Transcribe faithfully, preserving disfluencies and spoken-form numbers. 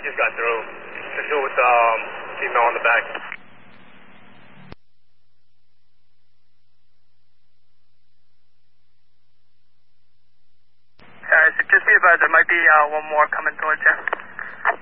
just got through. The dude with the um, female on the back. Alright, so just be advised, there might be uh, one more coming towards you.